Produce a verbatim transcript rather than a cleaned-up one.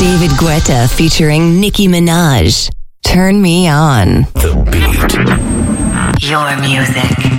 David Guetta featuring Nicki Minaj. Turn Me On. The Beat. Your music.